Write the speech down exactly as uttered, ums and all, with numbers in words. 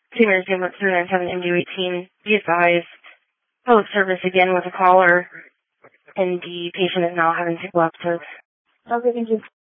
Seniors Ambulance three nine seven M D eighteen, be advised, public service again with a caller, and the patient is now having epilepsis. Okay, thank you.